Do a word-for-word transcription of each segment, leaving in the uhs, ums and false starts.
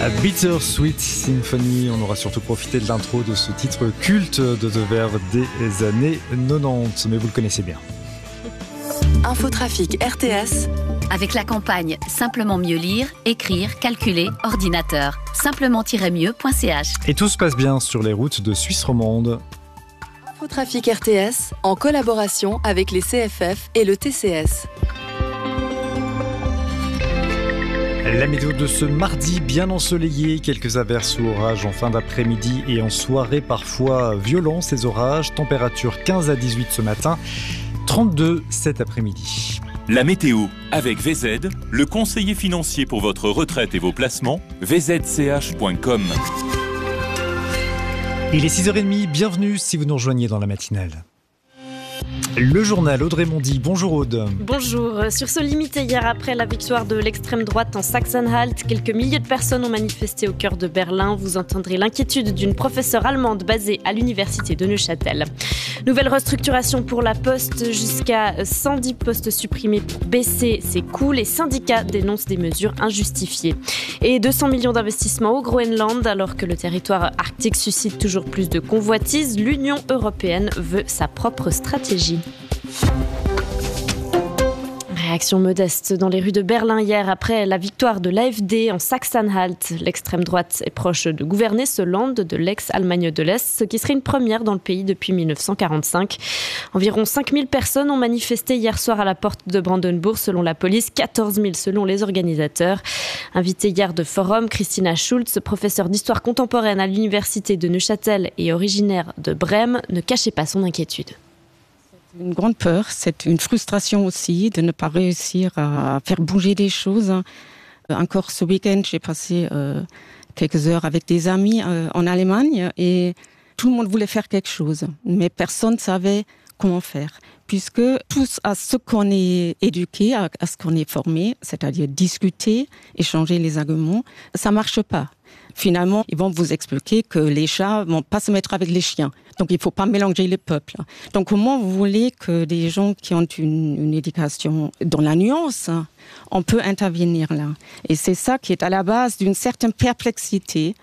Bittersweet Symphony, on aura surtout profité de l'intro de ce titre culte de The Verve des années quatre-vingt-dix, mais vous le connaissez bien. Infotrafic R T S avec la campagne Simplement mieux lire, écrire, calculer, ordinateur. simplement tiret mieux point c h. Et tout se passe bien sur les routes de Suisse romande. Infotrafic R T S en collaboration avec les C F F et le T C S. La météo de ce mardi, bien ensoleillé, quelques averses ou orages en fin d'après-midi et en soirée parfois violents ces orages. Température quinze à dix-huit ce matin, trente-deux cet après-midi. La météo avec V Z, le conseiller financier pour votre retraite et vos placements, v z c h point com. Il est six heures trente, bienvenue si vous nous rejoignez dans la matinale. Le journal, Audrey Mondy. Bonjour Aude. Bonjour. Sur ce limité hier après la victoire de l'extrême droite en Sachsen-Anhalt, quelques milliers de personnes ont manifesté au cœur de Berlin. Vous entendrez l'inquiétude d'une professeure allemande basée à l'université de Neuchâtel. Nouvelle restructuration pour la Poste, jusqu'à cent dix postes supprimés pour baisser ses coûts. Les syndicats dénoncent des mesures injustifiées. Et deux cents millions d'investissements au Groenland, alors que le territoire arctique suscite toujours plus de convoitises. L'Union européenne veut sa propre stratégie. Réaction modeste dans les rues de Berlin hier après la victoire de l'A F D en Sachsen-Anhalt. L'extrême droite est proche de gouverner ce land de l'ex-Allemagne de l'Est, ce qui serait une première dans le pays depuis dix-neuf cent quarante-cinq. Environ cinq mille personnes ont manifesté hier soir à la porte de Brandenburg selon la police, quatorze mille selon les organisateurs. Invitée hier de Forum, Christina Schulz, professeure d'histoire contemporaine à l'université de Neuchâtel et originaire de Brême, ne cachait pas son inquiétude. Une grande peur, c'est une frustration aussi de ne pas réussir à faire bouger des choses. Encore ce week-end, j'ai passé euh, quelques heures avec des amis euh, en Allemagne et tout le monde voulait faire quelque chose, mais personne ne savait comment faire. Puisque tous à ce qu'on est éduqué, à, à ce qu'on est formé, c'est-à-dire discuter, échanger les arguments, ça ne marche pas. Finalement, ils vont vous expliquer que les chats ne vont pas se mettre avec les chiens. Donc, il ne faut pas mélanger les peuples. Donc, comment vous voulez que des gens qui ont une, une éducation dans la nuance, on peut intervenir là. Et c'est ça qui est à la base d'une certaine perplexité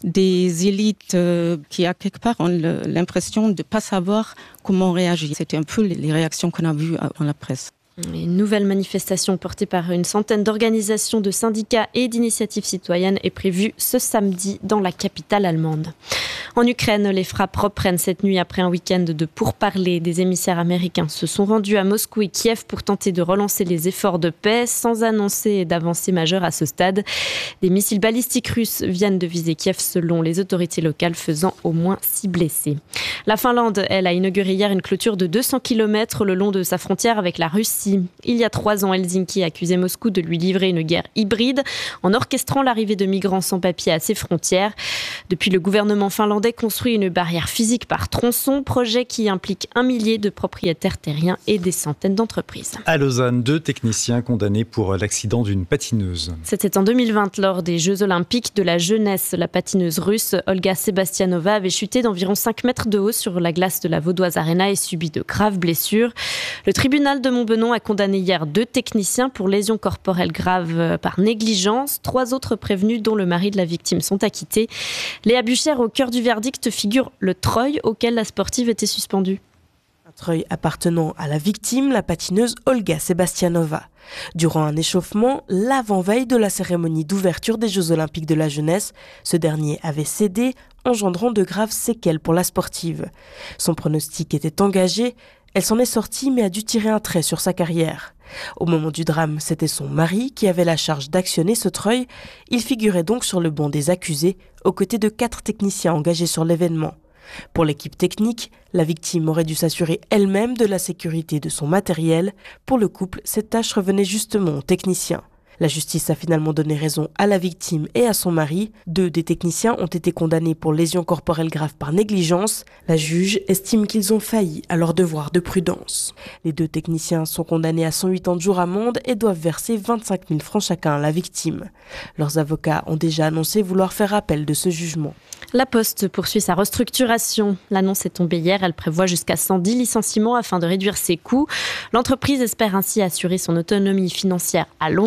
des élites euh, qui, à quelque part, ont le, l'impression de ne pas savoir comment réagir. C'était un peu les, les réactions qu'on a vues dans la presse. Une nouvelle manifestation portée par une centaine d'organisations de syndicats et d'initiatives citoyennes est prévue ce samedi dans la capitale allemande. En Ukraine, les frappes reprennent cette nuit après un week-end de pourparlers. Des émissaires américains se sont rendus à Moscou et Kiev pour tenter de relancer les efforts de paix sans annoncer d'avancée majeure à ce stade. Des missiles balistiques russes viennent de viser Kiev selon les autorités locales, faisant au moins six blessés. La Finlande, elle, a inauguré hier une clôture de deux cents kilomètres le long de sa frontière avec la Russie. Il y a trois ans, Helsinki accusait Moscou de lui livrer une guerre hybride en orchestrant l'arrivée de migrants sans papier à ses frontières. Depuis, le gouvernement finlandais construit une barrière physique par tronçon, projet qui implique un millier de propriétaires terriens et des centaines d'entreprises. À Lausanne, deux techniciens condamnés pour l'accident d'une patineuse. C'était en deux mille vingt lors des Jeux Olympiques de la jeunesse. La patineuse russe Olga Sebastianova avait chuté d'environ cinq mètres de haut sur la glace de la Vaudoise Arena et subi de graves blessures. Le tribunal de Montbenon a condamné hier deux techniciens pour lésions corporelles graves par négligence. Trois autres prévenus, dont le mari de la victime, sont acquittés. Léa Bucher, au cœur du verdict figure le treuil auquel la sportive était suspendue. Un treuil appartenant à la victime, la patineuse Olga Sebastianova. Durant un échauffement, l'avant-veille de la cérémonie d'ouverture des Jeux Olympiques de la jeunesse, ce dernier avait cédé, engendrant de graves séquelles pour la sportive. Son pronostic était engagé. Elle s'en est sortie mais a dû tirer un trait sur sa carrière. Au moment du drame, c'était son mari qui avait la charge d'actionner ce treuil. Il figurait donc sur le banc des accusés, aux côtés de quatre techniciens engagés sur l'événement. Pour l'équipe technique, la victime aurait dû s'assurer elle-même de la sécurité de son matériel. Pour le couple, cette tâche revenait justement aux techniciens. La justice a finalement donné raison à la victime et à son mari. Deux des techniciens ont été condamnés pour lésions corporelles graves par négligence. La juge estime qu'ils ont failli à leur devoir de prudence. Les deux techniciens sont condamnés à cent quatre-vingts jours amende et doivent verser vingt-cinq mille francs chacun à la victime. Leurs avocats ont déjà annoncé vouloir faire appel de ce jugement. La Poste poursuit sa restructuration. L'annonce est tombée hier. Elle prévoit jusqu'à cent dix licenciements afin de réduire ses coûts. L'entreprise espère ainsi assurer son autonomie financière à long terme.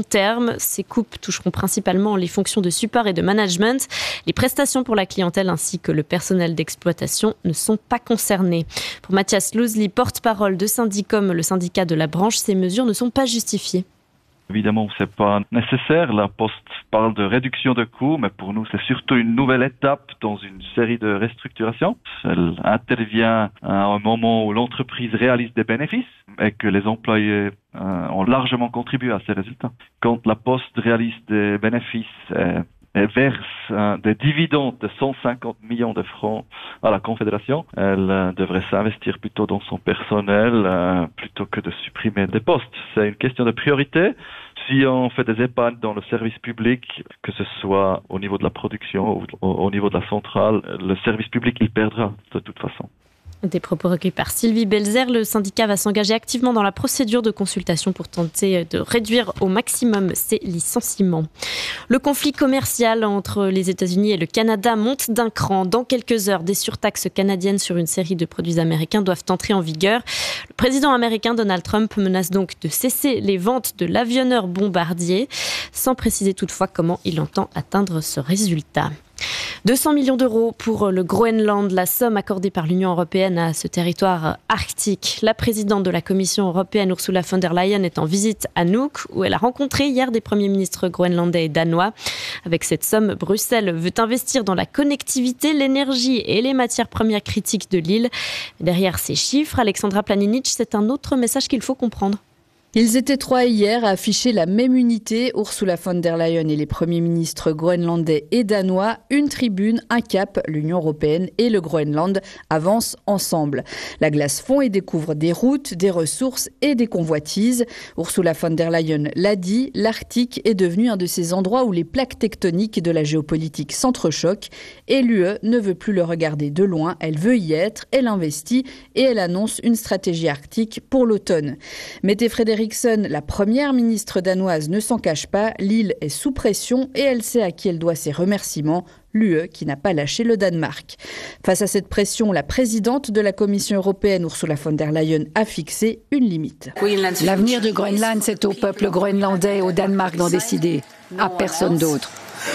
terme, ces coupes toucheront principalement les fonctions de support et de management. Les prestations pour la clientèle ainsi que le personnel d'exploitation ne sont pas concernées. Pour Mathias Loosli, porte-parole de Syndicom, le syndicat de la branche, ces mesures ne sont pas justifiées. Évidemment, c'est pas nécessaire. La Poste parle de réduction de coûts, mais pour nous, c'est surtout une nouvelle étape dans une série de restructurations. Elle intervient à un moment où l'entreprise réalise des bénéfices et que les employés euh, ont largement contribué à ces résultats. Quand la Poste réalise des bénéfices euh, et verse euh, des dividendes de cent cinquante millions de francs à la Confédération, elle euh, devrait s'investir plutôt dans son personnel euh, plutôt que de supprimer des postes. C'est une question de priorité. Si on fait des épargnes dans le service public, que ce soit au niveau de la production ou au, au niveau de la centrale, le service public, il perdra de toute façon. Des propos recueillis par Sylvie Belzer. Le syndicat va s'engager activement dans la procédure de consultation pour tenter de réduire au maximum ces licenciements. Le conflit commercial entre les États-Unis et le Canada monte d'un cran. Dans quelques heures, des surtaxes canadiennes sur une série de produits américains doivent entrer en vigueur. Le président américain Donald Trump menace donc de cesser les ventes de l'avionneur Bombardier, sans préciser toutefois comment il entend atteindre ce résultat. deux cents millions d'euros pour le Groenland, la somme accordée par l'Union européenne à ce territoire arctique. La présidente de la Commission européenne, Ursula von der Leyen, est en visite à Nuuk, où elle a rencontré hier des premiers ministres groenlandais et danois. Avec cette somme, Bruxelles veut investir dans la connectivité, l'énergie et les matières premières critiques de l'île. Derrière ces chiffres, Alexandra Planinic, c'est un autre message qu'il faut comprendre. Ils étaient trois hier à afficher la même unité, Ursula von der Leyen et les premiers ministres groenlandais et danois. Une tribune, un cap, l'Union européenne et le Groenland avancent ensemble. La glace fond et découvre des routes, des ressources et des convoitises. Ursula von der Leyen l'a dit, l'Arctique est devenu un de ces endroits où les plaques tectoniques de la géopolitique s'entrechoquent et l'U E ne veut plus le regarder de loin, elle veut y être, elle investit et elle annonce une stratégie arctique pour l'automne. Mette Frederiksen, la première ministre danoise, ne s'en cache pas, l'île est sous pression et elle sait à qui elle doit ses remerciements, l'U E qui n'a pas lâché le Danemark. Face à cette pression, la présidente de la Commission européenne, Ursula von der Leyen, a fixé une limite. L'avenir du Groenland, c'est au peuple groenlandais et au Danemark d'en décider, à personne d'autre.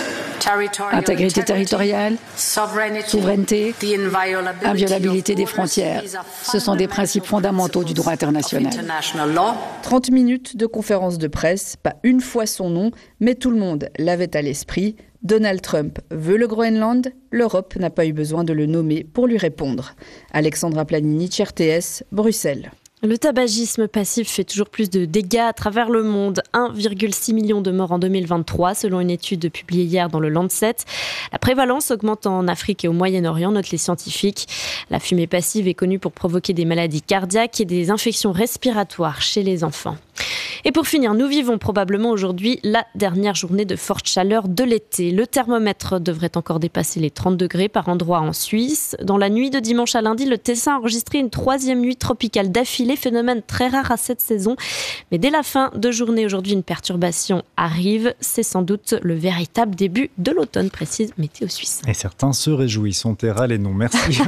Intégrité territoriale, souveraineté, inviolabilité des frontières. Ce sont des principes fondamentaux du droit international. trente minutes de conférence de presse, pas une fois son nom, mais tout le monde l'avait à l'esprit. Donald Trump veut le Groenland, l'Europe n'a pas eu besoin de le nommer pour lui répondre. Alexandra Planinic, R T S, Bruxelles. Le tabagisme passif fait toujours plus de dégâts à travers le monde. un virgule six million de morts en deux mille vingt-trois, selon une étude publiée hier dans le Lancet. La prévalence augmente en Afrique et au Moyen-Orient, notent les scientifiques. La fumée passive est connue pour provoquer des maladies cardiaques et des infections respiratoires chez les enfants. Et pour finir, nous vivons probablement aujourd'hui la dernière journée de forte chaleur de l'été. Le thermomètre devrait encore dépasser les trente degrés par endroit en Suisse. Dans la nuit de dimanche à lundi, le Tessin a enregistré une troisième nuit tropicale d'affilée, phénomène très rare à cette saison. Mais dès la fin de journée aujourd'hui, une perturbation arrive. C'est sans doute le véritable début de l'automne, précise Météo Suisse. Et certains se réjouissent, on taira les noms. Merci.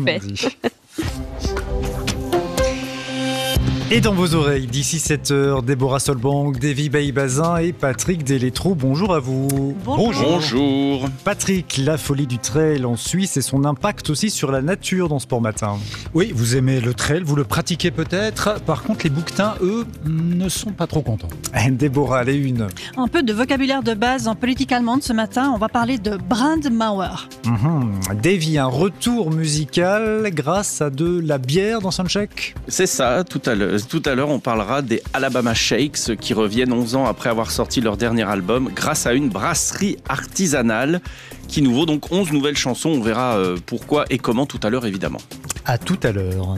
Et dans vos oreilles, d'ici sept heures, Déborah Solbank, Davy Baye-Bazin et Patrick Delétro. Bonjour à vous. Bonjour. Bonjour. Patrick, la folie du trail en Suisse et son impact aussi sur la nature dans Sport Matin. Oui, vous aimez le trail, vous le pratiquez peut-être. Par contre, les bouquetins, eux, ne sont pas trop contents. Déborah, les une. Un peu de vocabulaire de base en politique allemande ce matin. On va parler de Brandmauer. Mmh. Davy, un retour musical grâce à de la bière dans Soundcheck. C'est ça, tout à l'heure. Tout à l'heure, on parlera des Alabama Shakes qui reviennent onze ans après avoir sorti leur dernier album grâce à une brasserie artisanale qui nous vaut donc onze nouvelles chansons. On verra pourquoi et comment tout à l'heure, évidemment. À tout à l'heure.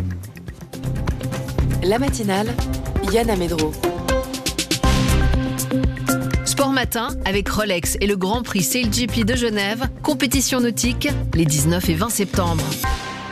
La matinale, Yann Amedro. Sport Matin avec Rolex et le Grand Prix Sail G P de Genève, compétition nautique les dix-neuf et vingt septembre.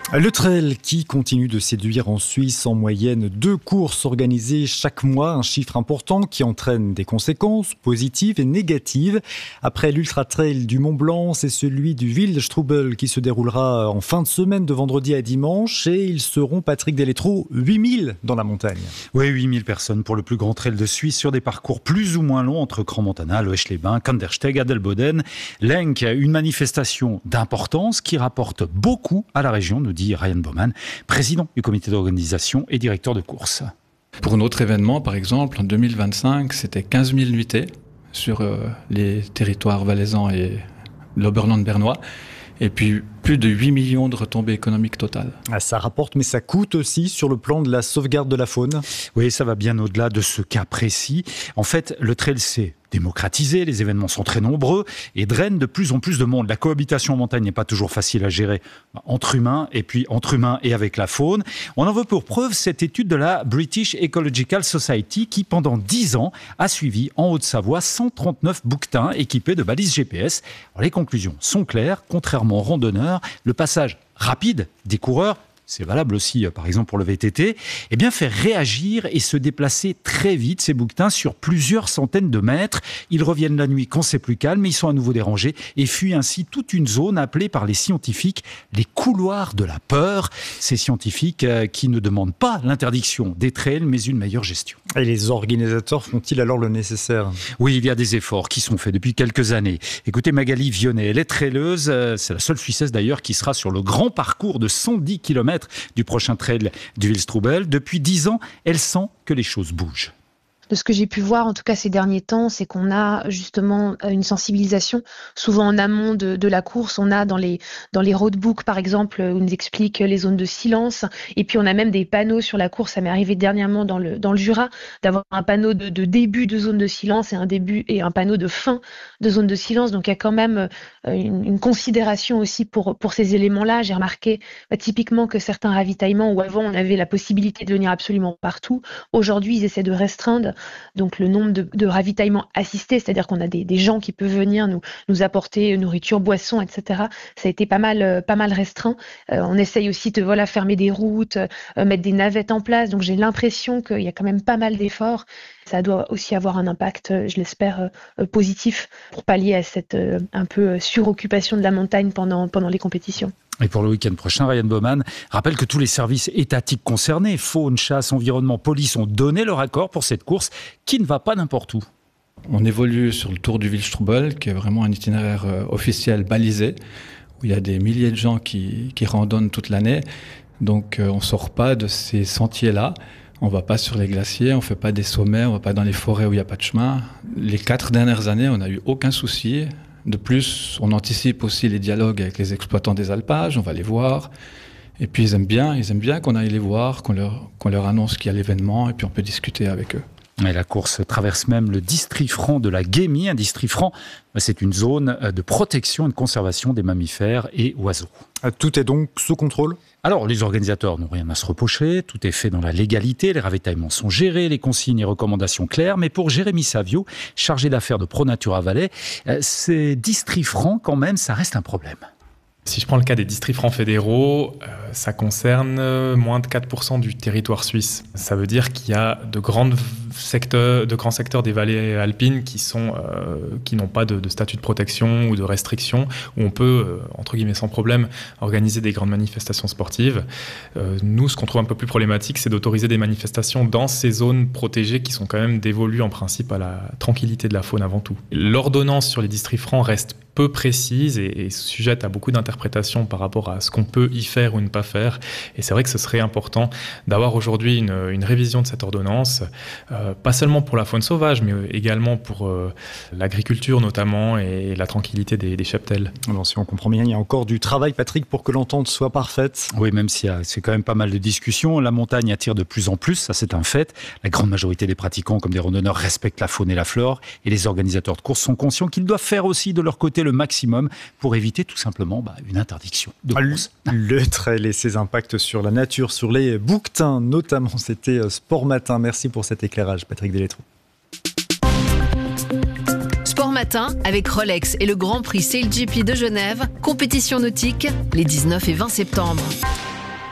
Le trail qui continue de séduire en Suisse, en moyenne deux courses organisées chaque mois, un chiffre important qui entraîne des conséquences positives et négatives. Après l'Ultra Trail du Mont Blanc, c'est celui du Wildstrubel qui se déroulera en fin de semaine de vendredi à dimanche et ils seront, Patrick Deletreau, huit mille dans la montagne. Oui, huit mille personnes pour le plus grand trail de Suisse sur des parcours plus ou moins longs entre Crans-Montana, Loesch-les-Bains, Kandersteg, Adelboden, Lenk, une manifestation d'importance qui rapporte beaucoup à la région, nous dit Ryan Baumann, président du comité d'organisation et directeur de course. Pour notre événement, par exemple, en deux mille vingt-cinq, c'était quinze mille nuitées sur euh, les territoires valaisans et l'Oberland bernois. Et puis plus de huit millions de retombées économiques totales. Ah, ça rapporte, mais ça coûte aussi sur le plan de la sauvegarde de la faune. Oui, ça va bien au-delà de ce cas précis. En fait, le trail s'est démocratisé, les événements sont très nombreux et drainent de plus en plus de monde. La cohabitation en montagne n'est pas toujours facile à gérer entre humains et puis entre humains et avec la faune. On en veut pour preuve cette étude de la British Ecological Society qui, pendant dix ans, a suivi en Haute-Savoie cent trente-neuf bouquetins équipés de balises G P S. Alors, les conclusions sont claires. Contrairement aux randonneurs, le passage rapide des coureurs, c'est valable aussi par exemple pour le V T T, eh bien fait réagir et se déplacer très vite ces bouquetins sur plusieurs centaines de mètres. Ils reviennent la nuit quand c'est plus calme, mais ils sont à nouveau dérangés et fuient ainsi toute une zone appelée par les scientifiques les couloirs de la peur. Ces scientifiques euh, qui ne demandent pas l'interdiction des trails, mais une meilleure gestion. Et les organisateurs font-ils alors le nécessaire ? Oui, il y a des efforts qui sont faits depuis quelques années. Écoutez Magali Vionnet, elle est traileuse, euh, c'est la seule Suissesse d'ailleurs qui sera sur le grand parcours de cent dix kilomètres du prochain trail du Wildstrubel. Depuis dix ans, elle sent que les choses bougent. De ce que j'ai pu voir, en tout cas ces derniers temps, c'est qu'on a justement une sensibilisation. Souvent en amont de, de la course, on a dans les, dans les roadbooks, par exemple, où on nous explique les zones de silence. Et puis on a même des panneaux sur la course. Ça m'est arrivé dernièrement dans le, dans le Jura, d'avoir un panneau de, de début de zone de silence et un début et un panneau de fin de zone de silence. Donc il y a quand même une, une considération aussi pour, pour ces éléments-là. J'ai remarqué bah, typiquement que certains ravitaillements, où avant on avait la possibilité de venir absolument partout, aujourd'hui ils essaient de restreindre donc le nombre de, de ravitaillements assistés, c'est-à-dire qu'on a des, des gens qui peuvent venir nous, nous apporter nourriture, boissons, et cetera. Ça a été pas mal, euh, pas mal restreint. Euh, on essaye aussi de voilà, fermer des routes, euh, mettre des navettes en place. Donc j'ai l'impression qu'il y a quand même pas mal d'efforts. Ça doit aussi avoir un impact, je l'espère, euh, positif pour pallier à cette euh, un peu suroccupation de la montagne pendant, pendant les compétitions. Et pour le week-end prochain, Ryan Baumann rappelle que tous les services étatiques concernés, faune, chasse, environnement, police, ont donné leur accord pour cette course qui ne va pas n'importe où. On évolue sur le Tour du Wildstrubel, qui est vraiment un itinéraire euh, officiel balisé, où il y a des milliers de gens qui, qui randonnent toute l'année. Donc euh, on ne sort pas de ces sentiers-là. On ne va pas sur les glaciers, on ne fait pas des sommets, on ne va pas dans les forêts où il n'y a pas de chemin. Les quatre dernières années, on n'a eu aucun souci. De plus, on anticipe aussi les dialogues avec les exploitants des alpages, on va les voir. Et puis ils aiment bien, ils aiment bien qu'on aille les voir, qu'on leur, qu'on leur annonce qu'il y a l'événement et puis on peut discuter avec eux. Et la course traverse même le district franc de la Guémie. Un district franc, c'est une zone de protection et de conservation des mammifères et oiseaux. Tout est donc sous contrôle ? Alors, les organisateurs n'ont rien à se reprocher. Tout est fait dans la légalité. Les ravitaillements sont gérés, les consignes et recommandations claires. Mais pour Jérémy Savio, chargé d'affaires de ProNatura Valais, ces districts francs, quand même, ça reste un problème. Si je prends le cas des districts francs fédéraux, euh, ça concerne moins de quatre pour cent du territoire suisse. Ça veut dire qu'il y a de, grandes secteurs, de grands secteurs des vallées alpines qui, sont, euh, qui n'ont pas de, de statut de protection ou de restriction, où on peut, euh, entre guillemets sans problème, organiser des grandes manifestations sportives. Euh, nous, ce qu'on trouve un peu plus problématique, c'est d'autoriser des manifestations dans ces zones protégées qui sont quand même dévolues en principe à la tranquillité de la faune avant tout. L'ordonnance sur les districts francs reste peu précise et, et sujette à beaucoup d'interprétations par rapport à ce qu'on peut y faire ou ne pas faire. Et c'est vrai que ce serait important d'avoir aujourd'hui une, une révision de cette ordonnance, euh, pas seulement pour la faune sauvage, mais également pour euh, l'agriculture notamment et la tranquillité des, des cheptels. Alors, si on comprend bien, il y a encore du travail, Patrick, pour que l'entente soit parfaite. Oui, même si c'est quand même pas mal de discussions. La montagne attire de plus en plus, ça c'est un fait. La grande majorité des pratiquants, comme des randonneurs, respectent la faune et la flore. Et les organisateurs de courses sont conscients qu'ils doivent faire aussi de leur côté le maximum pour éviter tout simplement bah, une interdiction de course. Le trail et ses impacts sur la nature, sur les bouquetins notamment, c'était Sport Matin. Merci pour cet éclairage, Patrick Deletreau. Sport Matin avec Rolex et le Grand Prix Sail G P de Genève, compétition nautique les dix-neuf et vingt septembre.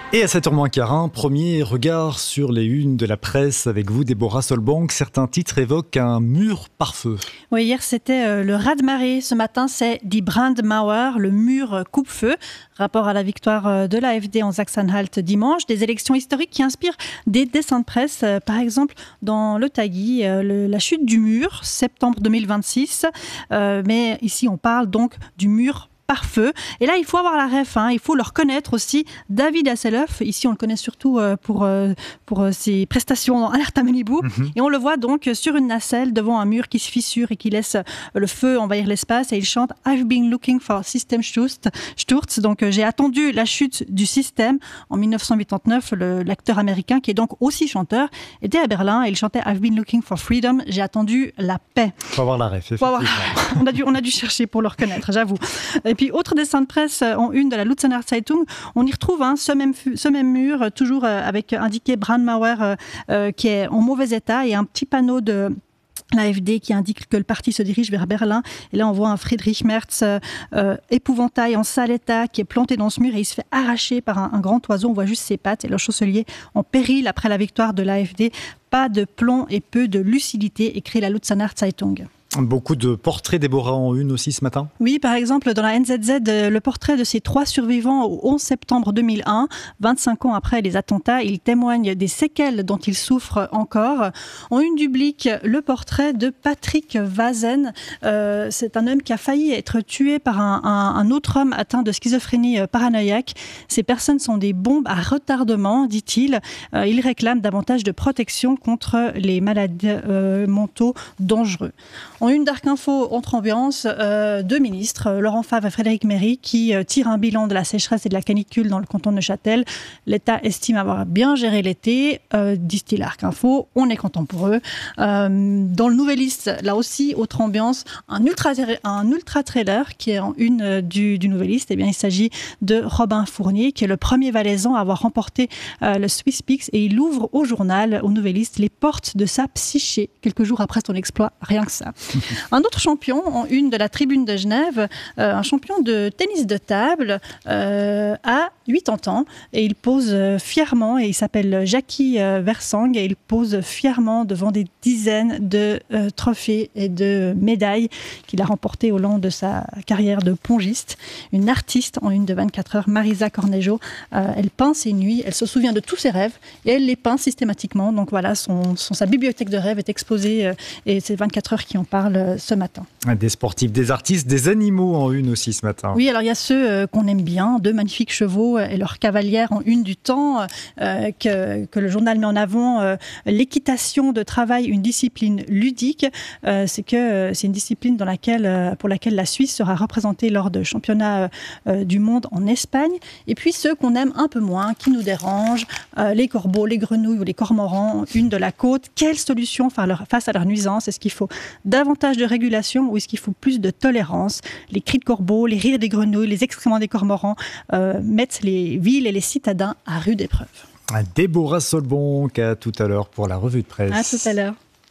Et à sept heures moins quart, premier regard sur les unes de la presse avec vous, Déborah Solbank. Certains titres évoquent un mur par feu. Oui, hier c'était euh, le raz-de-marée. Ce matin, c'est Die Brandmauer, le mur coupe-feu. Rapport à la victoire de l'A F D en Sachsen-Anhalt dimanche. Des élections historiques qui inspirent des dessins de presse. Euh, par exemple, dans le Tagui, euh, le, la chute du mur, septembre deux mille vingt-six. Euh, mais ici, on parle donc du mur par feu. Et là, il faut avoir la ref, hein. Il faut le reconnaître aussi. David Hasselhoff, ici on le connaît surtout pour, pour ses prestations dans Alerte à Malibu. Mm-hmm. Et on le voit donc sur une nacelle devant un mur qui se fissure et qui laisse le feu envahir l'espace. Et il chante « I've been looking for Systemsturz ». Donc j'ai attendu la chute du système. En dix-neuf cent quatre-vingt-neuf, le, l'acteur américain, qui est donc aussi chanteur, était à Berlin et il chantait « I've been looking for freedom ». J'ai attendu la paix. Il faut avoir la ref, effectivement. Avoir... on, a dû, on a dû chercher pour le reconnaître, j'avoue. Et puis, autre dessin de presse en une de la Lutzener Zeitung, on y retrouve hein, ce, même, ce même mur, toujours avec indiqué Brandmauer, euh, qui est en mauvais état, et un petit panneau de l'A F D qui indique que le parti se dirige vers Berlin. Et là, on voit un Friedrich Merz euh, épouvantail en sale état qui est planté dans ce mur et il se fait arracher par un, un grand oiseau. On voit juste ses pattes et le chancelier en péril après la victoire de l'A F D. Pas de plomb et peu de lucidité, écrit la Lutzener Zeitung. Beaucoup de portraits, Déborah, en une aussi ce matin. Oui, par exemple, dans la N Z Z, le portrait de ces trois survivants au onze septembre deux mille un, vingt-cinq ans après les attentats. Ils témoignent des séquelles dont ils souffrent encore. En une du Blick, le portrait de Patrick Vazen. Euh, c'est un homme qui a failli être tué par un, un, un autre homme atteint de schizophrénie paranoïaque. Ces personnes sont des bombes à retardement, dit-il. Euh, il réclame davantage de protection contre les malades euh, mentaux dangereux. En une d'Arc Info, autre ambiance, euh, deux ministres, Laurent Favre et Frédéric Méry, qui euh, tirent un bilan de la sécheresse et de la canicule dans le canton de Neuchâtel. L'État estime avoir bien géré l'été, euh, disent-ils à Arc Info. On est content pour eux. Euh, dans le Nouvelliste, là aussi, autre ambiance, un ultra, un ultra trailer qui est en une euh, du, du Nouvelliste. Eh bien, il s'agit de Robin Fournier, qui est le premier Valaisan à avoir remporté euh, le Swiss Peaks, et il ouvre au journal, au Nouvelliste, les portes de sa psyché quelques jours après son exploit. Rien que ça. Un autre champion, en une de la Tribune de Genève, euh, un champion de tennis de table, euh, a quatre-vingts ans et il pose fièrement, et il s'appelle Jackie euh, Versang, et il pose fièrement devant des dizaines de euh, trophées et de médailles qu'il a remportées au long de sa carrière de pongiste. Une artiste en une de vingt-quatre heures, Marisa Cornejo, euh, elle peint ses nuits, elle se souvient de tous ses rêves et elle les peint systématiquement. Donc voilà, son, son, sa bibliothèque de rêves est exposée euh, et c'est vingt-quatre heures qui en parle ce matin. Des sportifs, des artistes, des animaux en une aussi ce matin. Oui, alors il y a ceux euh, qu'on aime bien, deux magnifiques chevaux et leur cavalière en une du Temps, euh, que, que le journal met en avant. Euh, l'équitation de travail, une discipline ludique, euh, c'est que euh, c'est une discipline dans laquelle, euh, pour laquelle la Suisse sera représentée lors de championnats euh, du monde en Espagne. Et puis ceux qu'on aime un peu moins, qui nous dérangent, euh, les corbeaux, les grenouilles ou les cormorans, une de la côte. Quelle solution face à leur nuisance? Est-ce qu'il faut davantage de régulation ou est-ce qu'il faut plus de tolérance? Les cris de corbeaux, les rires des grenouilles, les excréments des cormorans euh, mettent les villes et les citadins à rude épreuve. Déborah Solbank, à tout à l'heure pour la revue de presse. À tout à l'heure.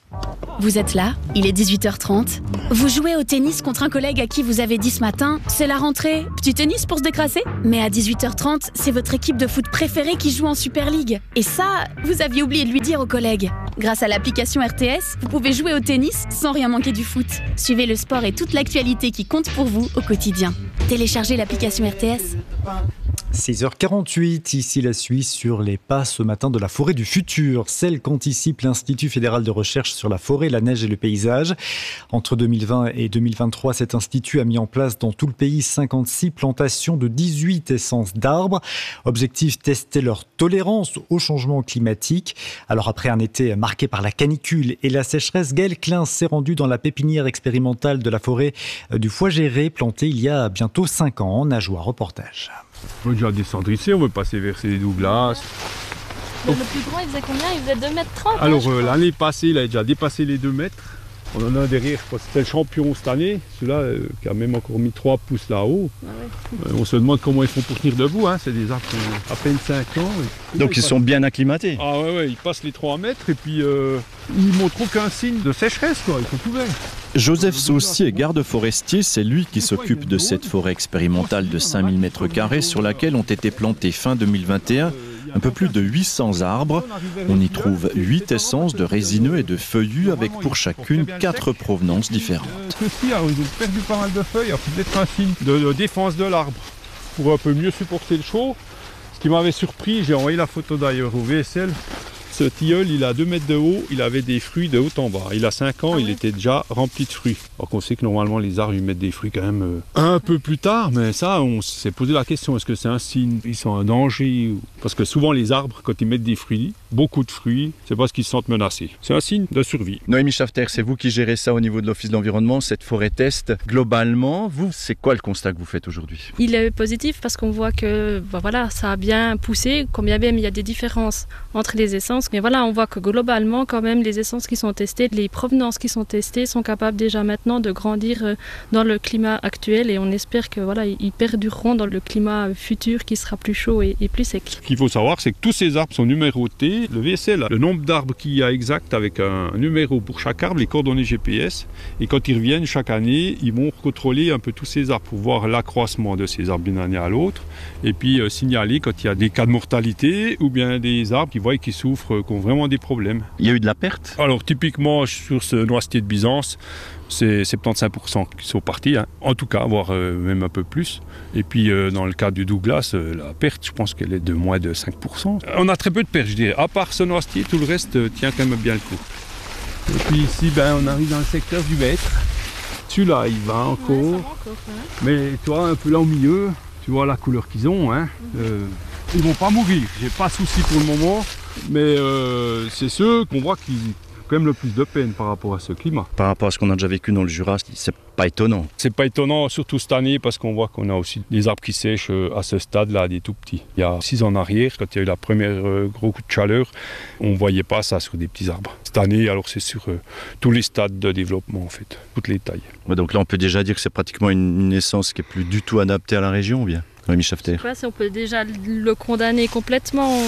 Vous êtes là, il est dix-huit heures trente. Vous jouez au tennis contre un collègue à qui vous avez dit ce matin « C'est la rentrée, petit tennis pour se décrasser ?» Mais à dix-huit heures trente, c'est votre équipe de foot préférée qui joue en Super League. Et ça, vous aviez oublié de lui dire au collègue. Grâce à l'application R T S, vous pouvez jouer au tennis sans rien manquer du foot. Suivez le sport et toute l'actualité qui compte pour vous au quotidien. Téléchargez l'application R T S. six heures quarante-huit, ici la Suisse sur les pas ce matin de la forêt du futur, celle qu'anticipe l'Institut fédéral de recherche sur la forêt, la neige et le paysage. Entre deux mille vingt et deux mille vingt-trois, cet institut a mis en place dans tout le pays cinquante-six plantations de dix-huit essences d'arbres. Objectif, tester leur tolérance au changement climatique. Alors après un été marqué par la canicule et la sécheresse, Gaël Klein s'est rendu dans la pépinière expérimentale de la forêt du Foix-Géré, plantée il y a bientôt cinq ans. Najois, reportage. On va déjà descendre ici, on va passer vers ces Douglas. Le plus grand, il faisait combien? Il faisait deux mètres trente. Alors euh, l'année passée, il a déjà dépassé les deux mètres. On en a un derrière, je crois que c'était le champion cette année. Celui-là euh, qui a même encore mis trois pouces là-haut. Ah ouais. euh, on se demande comment ils font pour tenir debout. Hein. C'est des arbres qui ont à peine cinq ans. Et... Donc là, ils, ils sont bien acclimatés. Ah ouais, ouais, ils passent les trois mètres et puis euh, ils ne montrent aucun signe de sécheresse, quoi. Ils sont tout verts. Joseph Saucy est garde forestier, c'est lui qui s'occupe de cette forêt expérimentale de cinq mille mètres carrés sur laquelle ont été plantés fin deux mille vingt et un un peu plus de huit cents arbres. On y trouve huit essences de résineux et de feuillus avec pour chacune quatre provenances différentes. Ceux-ci, ils ont perdu pas mal de feuilles, c'est peut-être un signe de, de défense de l'arbre pour un peu mieux supporter le chaud. Ce qui m'avait surpris, j'ai envoyé la photo d'ailleurs au V S L. Ce tilleul, il a deux mètres de haut, il avait des fruits de haut en bas. Il a cinq ans, ah il ouais. était déjà rempli de fruits. Alors qu'on sait que normalement les arbres, ils mettent des fruits quand même euh, un peu plus tard, mais ça, on s'est posé la question, est-ce que c'est un signe, ils sont un danger? Parce que souvent les arbres, quand ils mettent des fruits, beaucoup de fruits, c'est parce qu'ils se sentent menacés. C'est un signe de survie. Noémie Schafter, c'est vous qui gérez ça au niveau de l'Office de l'environnement, cette forêt test. Globalement, vous, c'est quoi le constat que vous faites aujourd'hui? Il est positif parce qu'on voit que bah voilà, ça a bien poussé, combien même il y a des différences entre les essences. Mais voilà, on voit que globalement, quand même, les essences qui sont testées, les provenances qui sont testées sont capables déjà maintenant de grandir dans le climat actuel et on espère que voilà, ils perdureront dans le climat futur qui sera plus chaud et, et plus sec. Ce qu'il faut savoir, c'est que tous ces arbres sont numérotés. Le V S L a le nombre d'arbres qu'il y a exact avec un numéro pour chaque arbre, les coordonnées G P S. Et quand ils reviennent chaque année, ils vont contrôler un peu tous ces arbres pour voir l'accroissement de ces arbres d'une année à l'autre. Et puis euh, signaler quand il y a des cas de mortalité ou bien des arbres qui voient qu'ils souffrent, qui ont vraiment des problèmes. Il y a eu de la perte? Alors typiquement sur ce noisetier de Byzance, c'est soixante-quinze pour cent qui sont partis, hein. En tout cas, voire euh, même un peu plus. Et puis euh, dans le cas du Douglas, euh, la perte, je pense qu'elle est de moins de cinq pour cent. On a très peu de pertes, je dirais. À part ce noisetier, tout le reste euh, tient quand même bien le coup. Et puis ici, ben, on arrive dans le secteur du maître. Celui-là, il va encore. Ouais, ça va encore hein. Mais toi, un peu là au milieu, tu vois la couleur qu'ils ont. Hein. Mm-hmm. euh, ils vont pas mourir, j'ai pas de souci pour le moment. Mais euh, c'est ceux qu'on voit qui ont quand même le plus de peine par rapport à ce climat. Par rapport à ce qu'on a déjà vécu dans le Jura, c'est pas étonnant. C'est pas étonnant, surtout cette année, parce qu'on voit qu'on a aussi des arbres qui sèchent à ce stade-là, des tout petits. Il y a six ans en arrière, quand il y a eu la première euh, gros coup de chaleur, on ne voyait pas ça sur des petits arbres. Cette année, alors c'est sur euh, tous les stades de développement, en fait, toutes les tailles. Ouais, donc là, on peut déjà dire que c'est pratiquement une, une essence qui est plus du tout adaptée à la région, ou bien? Noémie Schafter. Je sais pas si on peut déjà le condamner complètement.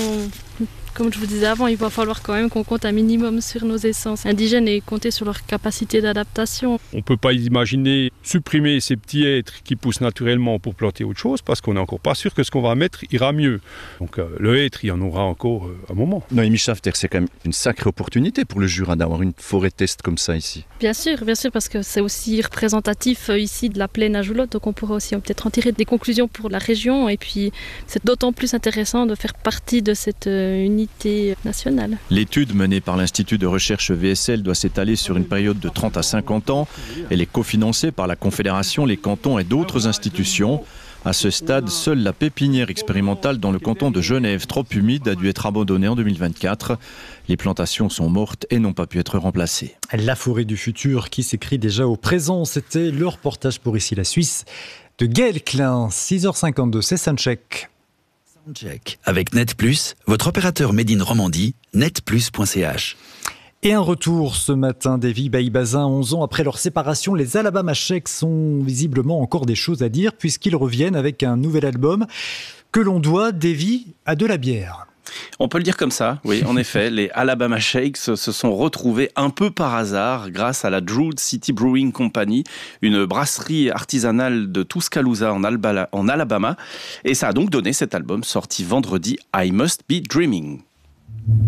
Comme je vous disais avant, il va falloir quand même qu'on compte un minimum sur nos essences indigènes et compter sur leur capacité d'adaptation. On ne peut pas imaginer supprimer ces petits êtres qui poussent naturellement pour planter autre chose parce qu'on n'est encore pas sûr que ce qu'on va mettre ira mieux. Donc euh, le être, il y en aura encore euh, un moment. Noémie Schafter, c'est quand même une sacrée opportunité pour le Jura d'avoir une forêt test comme ça ici. Bien sûr, bien sûr, parce que c'est aussi représentatif euh, ici de la plaine à Joulotte, donc on pourra aussi peut-être en tirer des conclusions pour la région et puis c'est d'autant plus intéressant de faire partie de cette euh, unité nationale. L'étude menée par l'Institut de recherche V S L doit s'étaler sur une période de trente à cinquante ans. Elle est cofinancée par la Confédération, les cantons et d'autres institutions. À ce stade, seule la pépinière expérimentale dans le canton de Genève, trop humide, a dû être abandonnée en deux mille vingt-quatre. Les plantations sont mortes et n'ont pas pu être remplacées. La forêt du futur qui s'écrit déjà au présent, c'était le reportage pour Ici la Suisse de Gaël Klein, six heures cinquante-deux, c'est Soundcheck. Soundcheck avec Net Plus, votre opérateur Made in Romandie, net plus point c h. Et un retour ce matin, Davy Baïbazin, onze ans après leur séparation, les Alabama Shakes ont visiblement encore des choses à dire puisqu'ils reviennent avec un nouvel album que l'on doit, Davy, à de la bière. On peut le dire comme ça, oui, en effet. Les Alabama Shakes se sont retrouvés un peu par hasard grâce à la Druid City Brewing Company, une brasserie artisanale de Tuscaloosa en, Alba- en Alabama. Et ça a donc donné cet album sorti vendredi, I Must Be Dreaming.